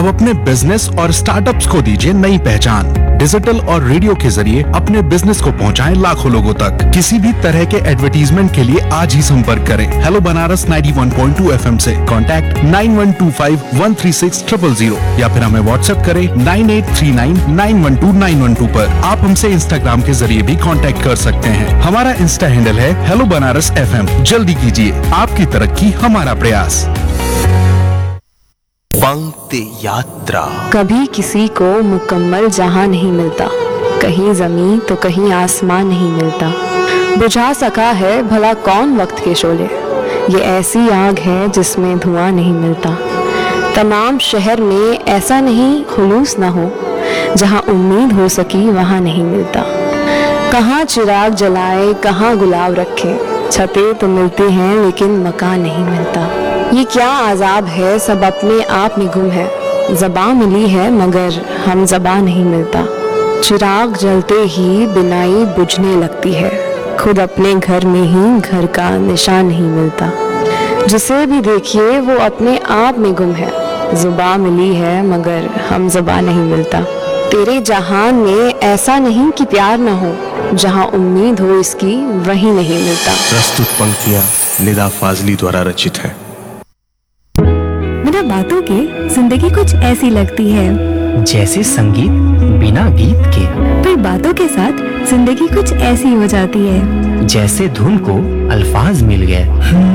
अब अपने बिजनेस और स्टार्टअप्स को दीजिए नई पहचान। डिजिटल और रेडियो के जरिए अपने बिजनेस को पहुंचाएं लाखों लोगों तक। किसी भी तरह के एडवर्टीजमेंट के लिए आज ही संपर्क करें हेलो बनारस 91.2 FM से। कॉन्टैक्ट 9125136000 या फिर हमें व्हाट्सएप करें 9839912912 पर। आप हमसे इंस्टाग्राम के जरिए भी कांटेक्ट कर सकते हैं। हमारा इंस्टा हैंडल है हेलो बनारस FM। जल्दी कीजिए, आपकी तरक्की हमारा प्रयास। पंक्ति यात्रा। कभी किसी को मुकम्मल जहां नहीं मिलता, कहीं जमीन तो कहीं आसमान नहीं मिलता। बुझा सका है भला कौन वक्त के शोले, ये ऐसी आग है जिसमें धुआं नहीं मिलता। तमाम शहर में ऐसा नहीं खुलूस ना हो, जहां उम्मीद हो सकी वहां नहीं मिलता। कहाँ चिराग जलाए कहाँ गुलाब रखे, छतें तो मिलती हैं लेकिन मकान नहीं मिलता। ये क्या आजाब है, सब अपने आप में गुम है। ज़बां मिली है मगर हम ज़बां नहीं मिलता। चिराग जलते ही बिनाई बुझने लगती है, खुद अपने घर में ही घर का निशान नहीं मिलता। जिसे भी देखिए वो अपने आप में गुम है। ज़ुबां मिली है मगर हम ज़बां नहीं मिलता। तेरे जहान में ऐसा नहीं कि प्यार न हो, जहाँ उम्मीद हो इसकी वही नहीं मिलता। प्रस्तुत पंक्तियां निदा फाजली द्वारा रचित है। बिना बातों के जिंदगी कुछ ऐसी लगती है, जैसे संगीत बिना गीत के। फिर बातों के साथ जिंदगी कुछ ऐसी हो जाती है, जैसे धुन को अल्फाज मिल गए।